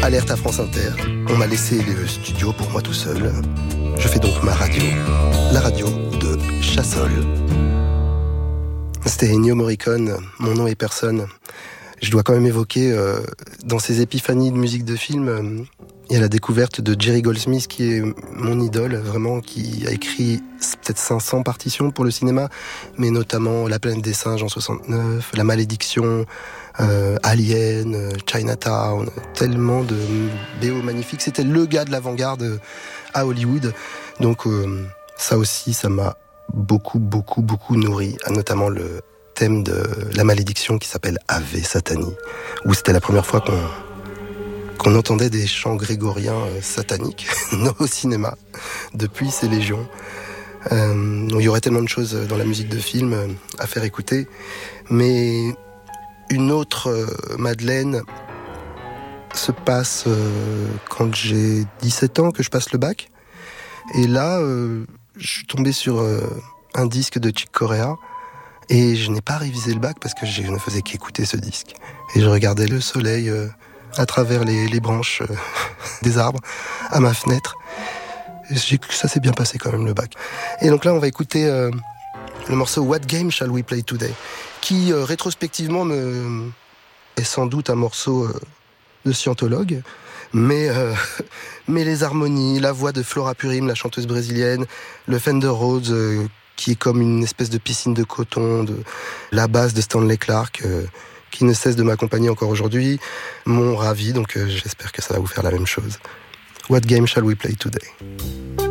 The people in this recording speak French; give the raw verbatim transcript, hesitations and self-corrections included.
alerte à France Inter. On m'a laissé le studio pour moi tout seul. Je fais donc ma radio, la radio de Chassol. C'était Ennio Morricone, Mon nom est personne. Je dois quand même évoquer, euh, dans ces épiphanies de musique de film, euh, il y a la découverte de Jerry Goldsmith, qui est mon idole, vraiment, qui a écrit peut-être cinq cents partitions pour le cinéma, mais notamment La planète des singes en soixante-neuf, La malédiction, euh, Alien, euh, Chinatown, tellement de B O magnifiques. C'était le gars de l'avant-garde à Hollywood. Donc euh, ça aussi, ça m'a beaucoup, beaucoup, beaucoup nourri, notamment le thème de La malédiction qui s'appelle Ave Satani, où c'était la première fois qu'on qu'on entendait des chants grégoriens euh, sataniques au cinéma. Depuis, c'est légion. Euh, il y aurait tellement de choses dans la musique de film euh, à faire écouter. Mais une autre euh, Madeleine se passe euh, quand j'ai dix-sept ans, que je passe le bac. Et là, euh, je suis tombé sur euh, un disque de Chick Corea. Et je n'ai pas révisé le bac parce que je ne faisais qu'écouter ce disque. Et je regardais le soleil euh, à travers les, les branches euh, des arbres à ma fenêtre. Et j'ai, ça s'est bien passé quand même, le bac. Et donc là, on va écouter euh, le morceau What Game Shall We Play Today, qui euh, rétrospectivement me... est sans doute un morceau euh, de scientologue. Mais, euh, mais les harmonies, la voix de Flora Purim, la chanteuse brésilienne, le Fender Rhodes, euh, qui est comme une espèce de piscine de coton, de la basse de Stanley Clarke, euh, qui ne cesse de m'accompagner encore aujourd'hui, m'ont ravi, donc euh, j'espère que ça va vous faire la même chose. What game shall we play today?